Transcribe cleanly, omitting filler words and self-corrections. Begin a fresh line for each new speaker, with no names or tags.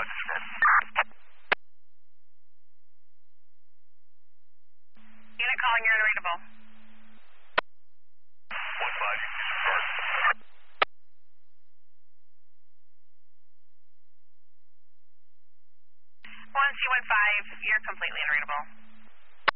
Roger, stand.
Unit calling, you're unreadable.
1-5, you can start.
1215, you're completely unreadable.